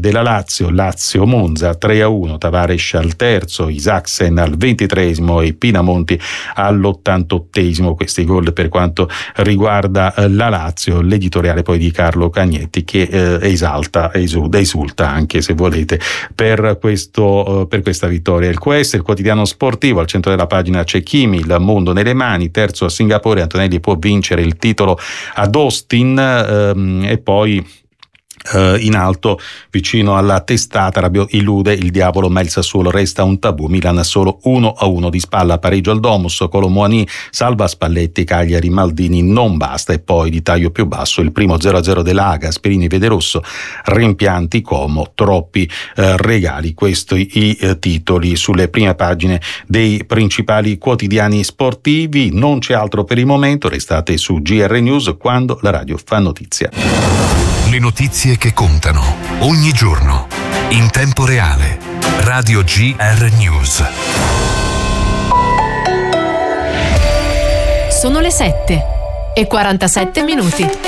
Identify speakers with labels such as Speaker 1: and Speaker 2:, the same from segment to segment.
Speaker 1: della Lazio-Monza 3-1, Tavares al terzo, Isaksen al 23esimo e Pinamonti all'88esimo. Questi gol per quanto riguarda la Lazio. L'editoriale poi di Carlo Cagnetti che esulta anche, se volete, per questa vittoria. Il QS, il quotidiano sportivo, al centro della pagina c'è Kimi, il mondo nelle mani, terzo a Singapore, Antonelli può vincere il titolo ad Austin, e poi in alto vicino alla testata Rabiot illude il diavolo ma il Sassuolo resta un tabù, Milan solo 1-1 di spalla, pareggio al Domus, Colomboani salva Spalletti, Cagliari Maldini non basta. E poi di taglio più basso il primo 0-0 dell'Aga, Gasperini vede rosso, rimpianti Como, troppi regali. Questi i titoli sulle prime pagine dei principali quotidiani sportivi. Non c'è altro per il momento, restate su GR News quando la radio fa notizia.
Speaker 2: Le notizie che contano ogni giorno in tempo reale. Radio GR News.
Speaker 3: Sono le 7:47.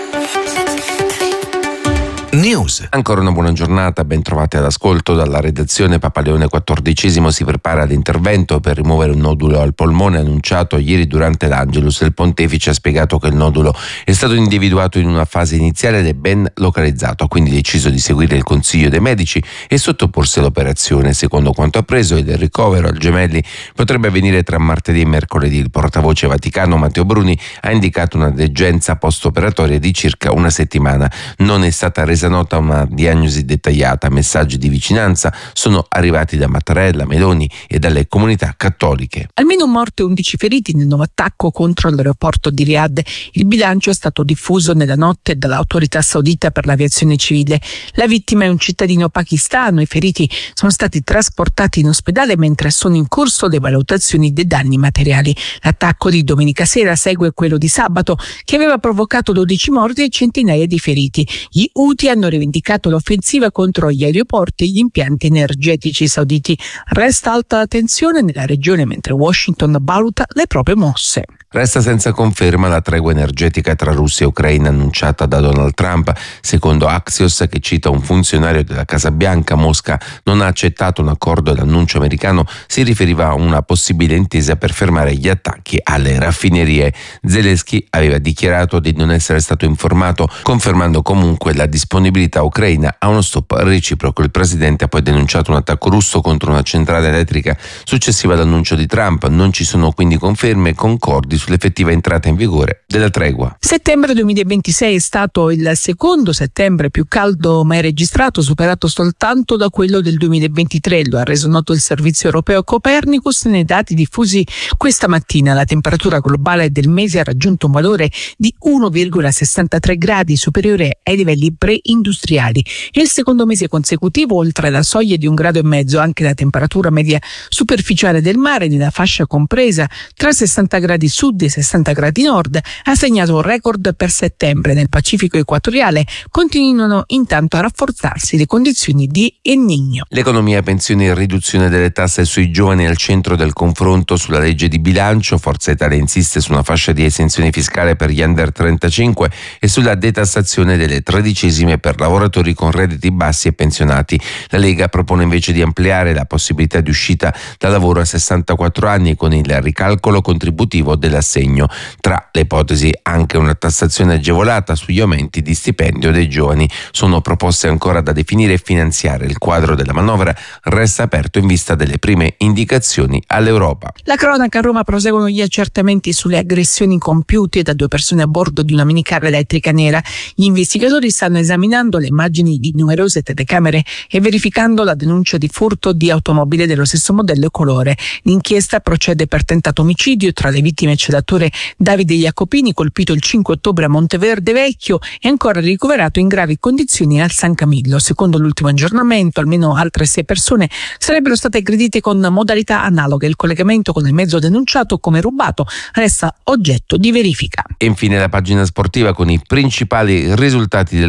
Speaker 4: News. Ancora una buona giornata, ben trovati all'ascolto dalla redazione. Papa Leone XIV si prepara all'intervento per rimuovere un nodulo al polmone annunciato ieri durante l'Angelus. Il pontefice ha spiegato che il nodulo è stato individuato in una fase iniziale ed è ben localizzato, ha quindi deciso di seguire il consiglio dei medici e sottoporsi all'operazione. Secondo quanto appreso, il ricovero al Gemelli potrebbe avvenire tra martedì e mercoledì. Il portavoce vaticano Matteo Bruni ha indicato una degenza post-operatoria di circa una settimana. Non è stata resa nota una diagnosi dettagliata. Messaggi di vicinanza sono arrivati da Mattarella, Meloni e dalle comunità cattoliche.
Speaker 5: Almeno un morto e 11 feriti nel nuovo attacco contro l'aeroporto di Riyadh. Il bilancio è stato diffuso nella notte dall'autorità saudita per l'aviazione civile. La vittima è un cittadino pakistano. I feriti sono stati trasportati in ospedale mentre sono in corso le valutazioni dei danni materiali. L'attacco di domenica sera segue quello di sabato che aveva provocato 12 morti e centinaia di feriti. Gli Houthi hanno rivendicato l'offensiva contro gli aeroporti e gli impianti energetici sauditi. Resta alta la tensione nella regione mentre Washington valuta le proprie mosse.
Speaker 4: Resta senza conferma la tregua energetica tra Russia e Ucraina annunciata da Donald Trump. Secondo Axios, che cita un funzionario della Casa Bianca, Mosca non ha accettato un accordo e l'annuncio americano si riferiva a una possibile intesa per fermare gli attacchi alle raffinerie. Zelensky aveva dichiarato di non essere stato informato, confermando comunque la disponibilità ucraina a uno stop reciproco. Il presidente ha poi denunciato un attacco russo contro una centrale elettrica successiva all'annuncio di Trump. Non ci sono quindi conferme e concordi sull'effettiva entrata in vigore della tregua.
Speaker 5: Settembre 2026 è stato il secondo settembre più caldo mai registrato, superato soltanto da quello del 2023. Lo ha reso noto il servizio europeo Copernicus nei dati diffusi questa mattina. La temperatura globale del mese ha raggiunto un valore di 1,63 gradi, superiore ai livelli pre-industriali. È il secondo mese consecutivo oltre la soglia di 1,5 gradi. Anche la temperatura media superficiale del mare nella fascia compresa tra 60 gradi sud e 60 gradi nord ha segnato un record per settembre. Nel Pacifico equatoriale continuano intanto a rafforzarsi le condizioni di El Niño.
Speaker 4: L'economia, pensioni e riduzione delle tasse sui giovani al centro del confronto sulla legge di bilancio. Forza Italia insiste su una fascia di esenzione fiscale per gli under 35 e sulla detassazione delle tredicesime per lavoratori con redditi bassi e pensionati. La Lega propone invece di ampliare la possibilità di uscita da lavoro a 64 anni con il ricalcolo contributivo dell'assegno. Tra le ipotesi anche una tassazione agevolata sugli aumenti di stipendio dei giovani. Sono proposte ancora da definire e finanziare. Il quadro della manovra resta aperto in vista delle prime indicazioni all'Europa.
Speaker 5: La cronaca: a Roma proseguono gli accertamenti sulle aggressioni compiute da 2 persone a bordo di una minicar elettrica nera. Gli investigatori stanno esaminando le immagini di numerose telecamere e verificando la denuncia di furto di automobile dello stesso modello e colore. L'inchiesta procede per tentato omicidio. Tra le vittime c'è l'attore Davide Jacopini, colpito il 5 ottobre a Monteverde Vecchio e ancora ricoverato in gravi condizioni al San Camillo. Secondo l'ultimo aggiornamento, almeno altre 6 persone sarebbero state aggredite con modalità analoghe. Il collegamento con il mezzo denunciato come rubato resta oggetto di verifica.
Speaker 4: E infine la pagina sportiva con i principali risultati del weekend.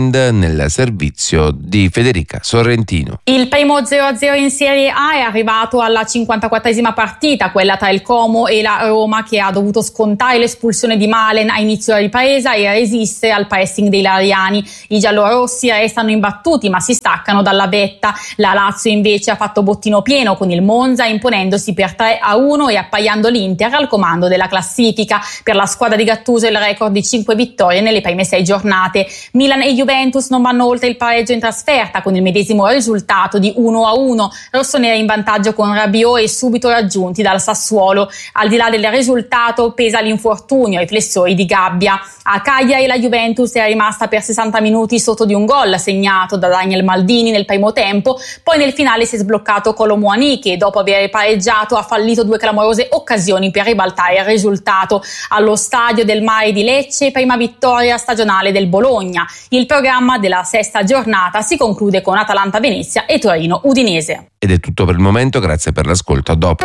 Speaker 4: weekend nel servizio di Federica Sorrentino.
Speaker 3: Il primo 0-0 in Serie A è arrivato alla 54esima partita, quella tra il Como e la Roma, che ha dovuto scontare l'espulsione di Malen a inizio ripresa e resistere al pressing dei lariani. I giallorossi restano imbattuti ma si staccano dalla vetta. La Lazio invece ha fatto bottino pieno con il Monza, imponendosi per 3-1 e appaiando l'Inter al comando della classifica. Per la squadra di Gattuso il record di 5 vittorie nelle prime 6 giornate. Milan e Juventus non vanno oltre il pareggio in trasferta con il medesimo risultato di 1-1. Rossoneri in vantaggio con Rabiot e subito raggiunti dal Sassuolo. Al di là del risultato pesa l'infortunio ai flessori di gabbia. A Cagliari la Juventus è rimasta per 60 minuti sotto di un gol segnato da Daniel Maldini nel primo tempo, poi nel finale si è sbloccato Kolo Muani, che dopo aver pareggiato ha fallito 2 clamorose occasioni per ribaltare il risultato. Allo Stadio del Mare di Lecce, prima vittoria stagionale del Bologna. Il programma della 6ª giornata si conclude con Atalanta-Venezia e Torino-Udinese.
Speaker 4: Ed è tutto per il momento, grazie per l'ascolto, a dopo.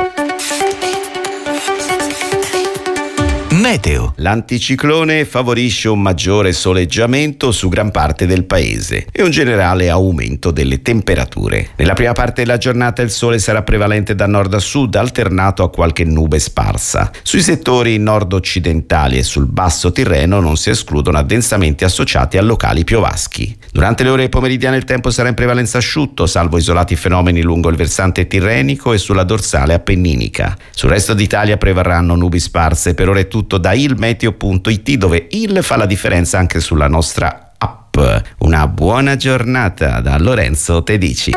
Speaker 6: Meteo. L'anticiclone favorisce un maggiore soleggiamento su gran parte del paese e un generale aumento delle temperature. Nella prima parte della giornata il sole sarà prevalente da nord a sud, alternato a qualche nube sparsa. Sui settori nord-occidentali e sul basso Tirreno non si escludono addensamenti associati a locali piovaschi. Durante le ore pomeridiane il tempo sarà in prevalenza asciutto, salvo isolati fenomeni lungo il versante tirrenico e sulla dorsale appenninica. Sul resto d'Italia prevarranno nubi sparse. Per ora è tutto da ilmeteo.it, dove il fa la differenza anche sulla nostra app. Una buona giornata da Lorenzo Tedici.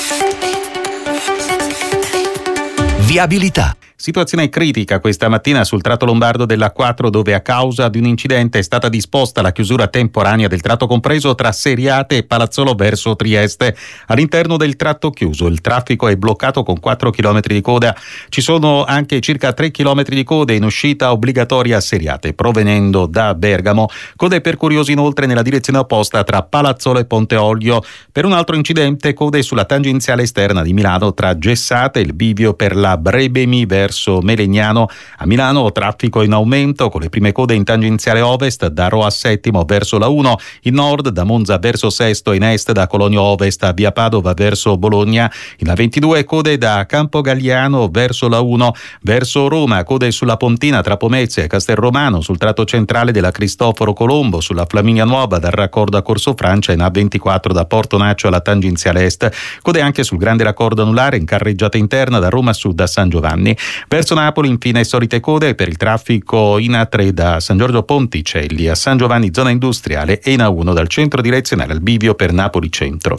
Speaker 1: Viabilità. Situazione critica questa mattina sul tratto lombardo della A4, dove a causa di un incidente è stata disposta la chiusura temporanea del tratto compreso tra Seriate e Palazzolo verso Trieste. All'interno del tratto chiuso il traffico è bloccato con 4 km di coda. Ci sono anche circa 3 km di code in uscita obbligatoria a Seriate provenendo da Bergamo. Code per curiosi inoltre nella direzione opposta tra Palazzolo e Ponte Olio. Per un altro incidente, code sulla tangenziale esterna di Milano tra Gessate e il bivio per la Brebemi verso Melegnano. A Milano traffico in aumento con le prime code in tangenziale ovest da Roa Settimo verso la 1, in nord da Monza verso Sesto, in est da Colonio Ovest a Via Padova verso Bologna. In A22 code da Campo Galliano verso la 1, verso Roma code sulla Pontina tra Pomezia e Castelromano, sul tratto centrale della Cristoforo Colombo, sulla Flaminia Nuova dal raccordo a Corso Francia, in A24 da Porto Naccio alla tangenziale est. Code anche sul grande raccordo anulare in carreggiata interna da Roma Sud a San Giovanni. Verso Napoli infine solite code per il traffico in A3 da San Giorgio Ponticelli a San Giovanni zona industriale e in A1 dal centro direzionale al bivio per Napoli Centro.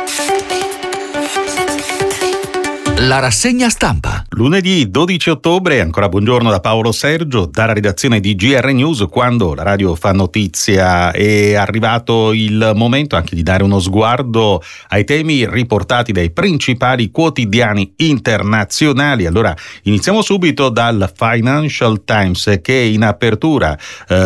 Speaker 1: La rassegna stampa. Lunedì 12 ottobre, ancora buongiorno da Paolo Sergio, dalla redazione di GR News. Quando la radio fa notizia è arrivato il momento anche di dare uno sguardo ai temi riportati dai principali quotidiani internazionali. Allora iniziamo subito dal Financial Times, che in apertura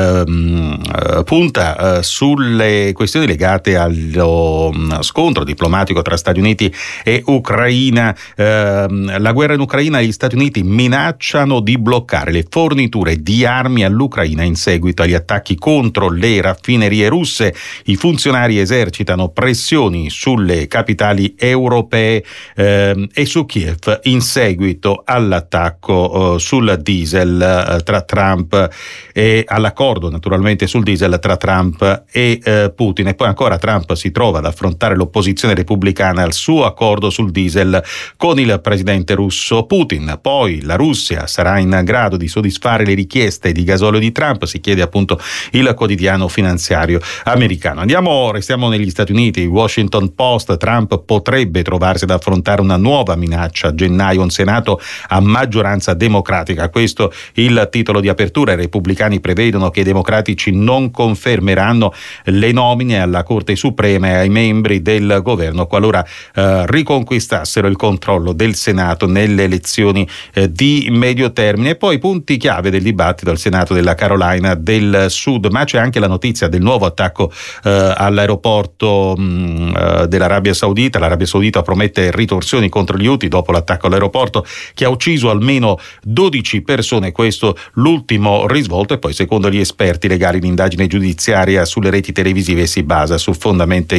Speaker 1: punta sulle questioni legate allo scontro diplomatico tra Stati Uniti e Ucraina. La guerra in Ucraina e gli Stati Uniti minacciano di bloccare le forniture di armi all'Ucraina in seguito agli attacchi contro le raffinerie russe. I funzionari esercitano pressioni sulle capitali europee e su Kiev in seguito all'attacco sul diesel tra Trump e all'accordo naturalmente sul diesel tra Trump e Putin. E poi ancora Trump si trova ad affrontare l'opposizione repubblicana al suo accordo sul diesel con il presidente russo Putin. Poi la Russia sarà in grado di soddisfare le richieste di gasolio di Trump, si chiede appunto il quotidiano finanziario americano. Restiamo negli Stati Uniti. Il Washington Post: Trump potrebbe trovarsi ad affrontare una nuova minaccia a gennaio, un Senato a maggioranza democratica. Questo il titolo di apertura. I repubblicani prevedono che i democratici non confermeranno le nomine alla Corte Suprema e ai membri del governo qualora riconquistassero il controllo del Senato nelle elezioni di medio termine. E poi punti chiave del dibattito al Senato della Carolina del Sud, ma c'è anche la notizia del nuovo attacco all'aeroporto dell'Arabia Saudita. L'Arabia Saudita promette ritorsioni contro gli Houthi dopo l'attacco all'aeroporto che ha ucciso almeno 12 persone, questo l'ultimo risvolto. E poi secondo gli esperti legali l'indagine giudiziaria sulle reti televisive si basa su fondamenta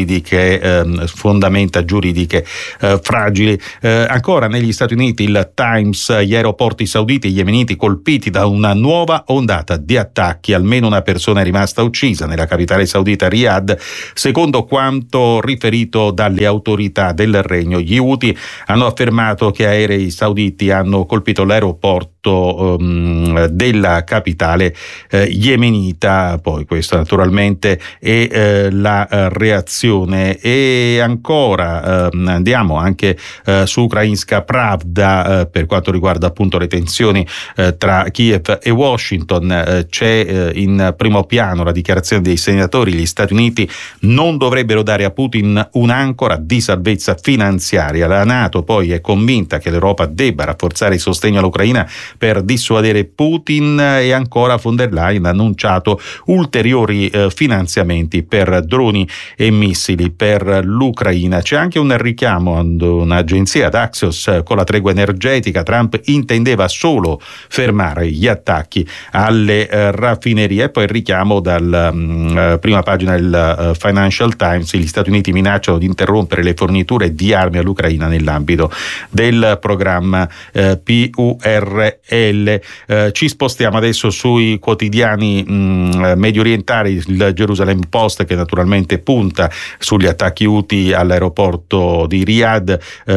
Speaker 1: giuridiche fragili. Ancora negli Stati Uniti il Times, gli aeroporti sauditi e yemeniti colpiti da una nuova ondata di attacchi, almeno una persona è rimasta uccisa nella capitale saudita Riyadh. Secondo quanto riferito dalle autorità del regno, gli Houthi hanno affermato che aerei sauditi hanno colpito l'aeroporto della capitale yemenita. Poi questo naturalmente è la reazione. E ancora andiamo anche su Ukrainska Pravda per quanto riguarda appunto le tensioni tra Kiev e Washington. C'è in primo piano la dichiarazione dei senatori: gli Stati Uniti non dovrebbero dare a Putin un'ancora di salvezza finanziaria. La NATO poi è convinta che l'Europa debba rafforzare il sostegno all'Ucraina per dissuadere Putin. E ancora von der Leyen ha annunciato ulteriori finanziamenti per droni e missili per l'Ucraina. C'è anche un richiamo ad un'agenzia, ad Axios, con la tregua energetica. Trump intendeva solo fermare gli attacchi alle raffinerie. E poi il richiamo dal prima pagina del Financial Times: gli Stati Uniti minacciano di interrompere le forniture di armi all'Ucraina nell'ambito del programma PURL. Ci spostiamo adesso sui quotidiani medio orientali. Il Jerusalem Post, che naturalmente punta sugli attacchi Houthi all'aeroporto di Riyadh.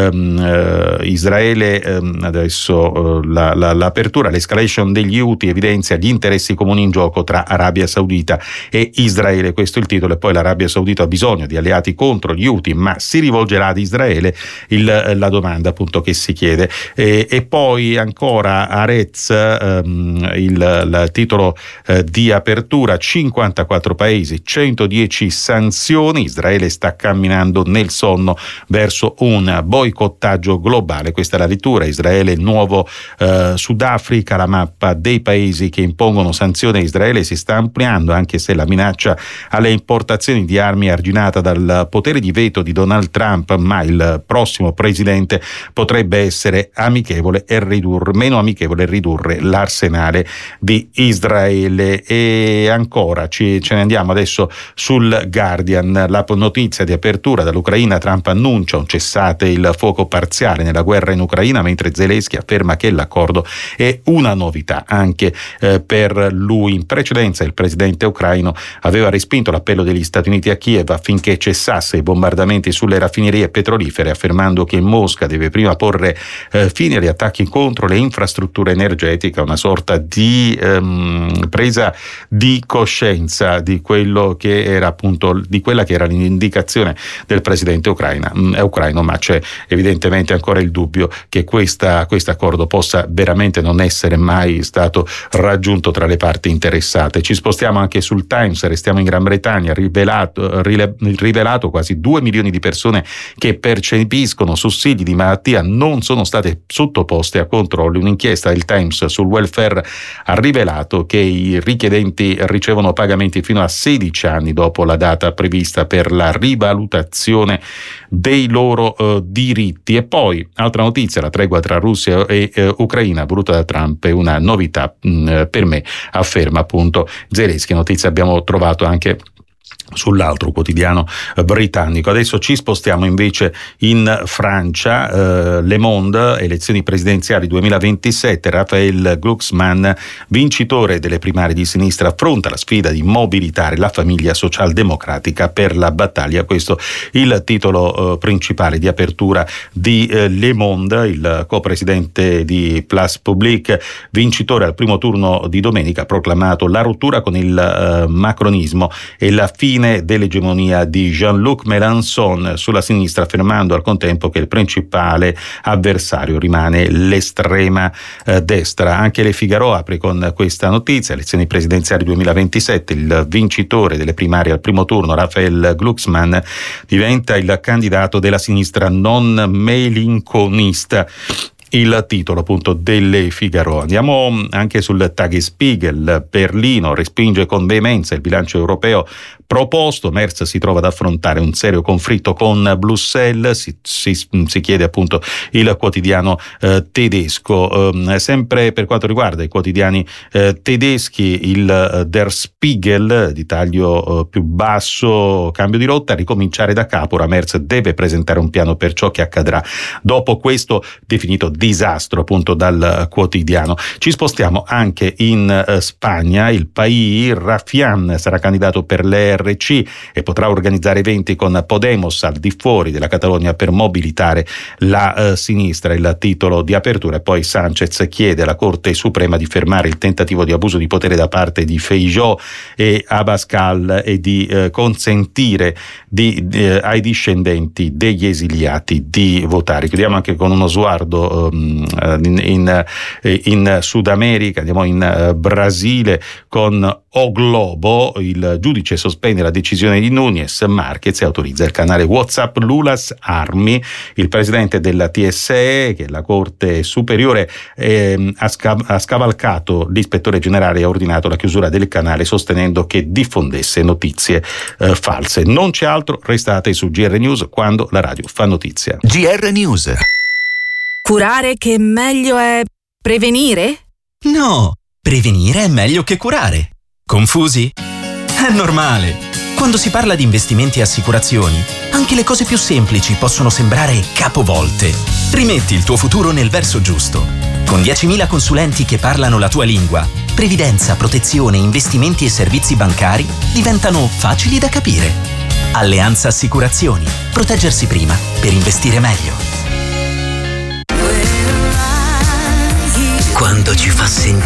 Speaker 1: Israele adesso l'apertura, l'escalation degli Houthi evidenzia gli interessi comuni in gioco tra Arabia Saudita e Israele, questo è il titolo. E poi l'Arabia Saudita ha bisogno di alleati contro gli Houthi, ma si rivolgerà ad Israele, la domanda appunto che si chiede. E poi ancora Arez, il titolo di apertura: 54 paesi, 110 sanzioni, Israele sta camminando nel sonno verso un boicottaggio globale. Questa è la lettura. Israele, il nuovo Sudafrica, la mappa dei paesi che impongono sanzioni a Israele si sta ampliando, anche se la minaccia alle importazioni di armi è arginata dal potere di veto di Donald Trump, ma il prossimo presidente potrebbe essere meno amichevole e ridurre l'arsenale di Israele. E ancora ce ne andiamo adesso sul Guardian, la notizia di apertura dall'Ucraina: Trump annuncia un cessate il fuoco parziale nella guerra in Ucraina, mentre Zelensky afferma che l'accordo è una novità anche per lui. In precedenza il presidente ucraino aveva respinto l'appello degli Stati Uniti a Kiev affinché cessasse i bombardamenti sulle raffinerie petrolifere, affermando che Mosca deve prima porre fine agli attacchi contro le infrastrutture energetiche, una sorta di presa di coscienza di quello che era appunto, di quella che era l'indicazione del presidente ucraino, ma c'è evidentemente ancora il dubbio che questo accordo possa veramente non essere mai stato raggiunto tra le parti interessate. Ci spostiamo anche sul Times, restiamo in Gran Bretagna. Rivelato quasi 2 milioni di persone che percepiscono sussidi di malattia non sono state sottoposte a controlli. Un'inchiesta del Times sul welfare ha rivelato che i richiedenti ricevono pagamenti fino a 16 anni dopo la data prevista per la rivalutazione dei loro diritti. E poi altra notizia: la tregua tra Russia e Ucraina voluta da Trump è una novità per me, afferma appunto Zelensky. Notizia abbiamo trovato anche sull'altro quotidiano britannico. Adesso ci spostiamo invece in Francia. Le Monde, elezioni presidenziali 2027, Raphael Glucksmann, vincitore delle primarie di sinistra, affronta la sfida di mobilitare la famiglia socialdemocratica per la battaglia. Questo il titolo principale di apertura di Le Monde. Il copresidente di Place Publique, vincitore al primo turno di domenica, ha proclamato la rottura con il macronismo e la fine dell'egemonia di Jean-Luc Mélenchon sulla sinistra, affermando al contempo che il principale avversario rimane l'estrema destra. Anche Le Figaro apre con questa notizia: elezioni presidenziali 2027, il vincitore delle primarie al primo turno, Raphael Glucksmann, diventa il candidato della sinistra non melinconista. Il titolo appunto delle Figaro. Andiamo anche sul Tagesspiegel. Berlino respinge con veemenza il bilancio europeo proposto. Merz si trova ad affrontare un serio conflitto con Bruxelles, si chiede appunto il quotidiano tedesco. Sempre per quanto riguarda i quotidiani tedeschi, il Der Spiegel di taglio più basso, cambio di rotta, ricominciare da capo. Ora Merz deve presentare un piano per ciò che accadrà dopo questo definito disastro appunto dal quotidiano. Ci spostiamo anche in Spagna. Il País, Rafián sarà candidato per l'ERC e potrà organizzare eventi con Podemos al di fuori della Catalogna per mobilitare la sinistra, il titolo di apertura. E poi Sánchez chiede alla Corte Suprema di fermare il tentativo di abuso di potere da parte di Feijóo e Abascal e di consentire ai discendenti degli esiliati di votare. Chiudiamo anche con uno sguardo in Sud America. Andiamo in Brasile con O Globo. Il giudice sospende la decisione di Núñez Márquez e autorizza il canale WhatsApp Lula's Army. Il presidente della TSE, che è la Corte Superiore, ha scavalcato l'ispettore generale e ha ordinato la chiusura del canale, sostenendo che diffondesse notizie false. Non c'è altro, restate su GR News quando la radio fa notizia.
Speaker 2: GR News.
Speaker 7: Curare che meglio è prevenire?
Speaker 8: No, prevenire è meglio che curare. Confusi? È normale. Quando si parla di investimenti e assicurazioni, anche le cose più semplici possono sembrare capovolte. Rimetti il tuo futuro nel verso giusto. Con 10.000 consulenti che parlano la tua lingua, previdenza, protezione, investimenti e servizi bancari diventano facili da capire. Alleanza Assicurazioni. Proteggersi prima per investire meglio.
Speaker 9: Quando ci fa sentire